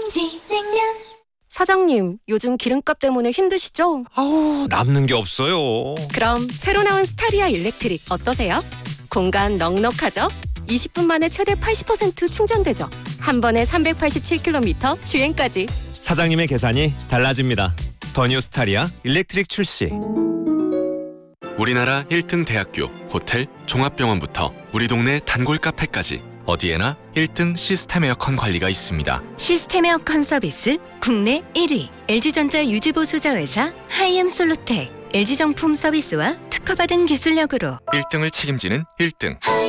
김치냉면. 사장님, 요즘 기름값 때문에 힘드시죠? 아우, 남는 게 없어요. 그럼 새로 나온 스타리아 일렉트릭 어떠세요? 공간 넉넉하죠? 20분 만에 최대 80% 충전되죠? 한 번에 387km 주행까지. 사장님의 계산이 달라집니다. 더 뉴 스타리아 일렉트릭 출시. 우리나라 1등 대학교, 호텔, 종합병원부터 우리 동네 단골 카페까지 어디에나 1등 시스템 에어컨 관리가 있습니다. 시스템 에어컨 서비스 국내 1위 LG전자 유지보수자 회사 하이엠솔루텍 LG정품 서비스와 특허받은 기술력으로 1등을 책임지는 1등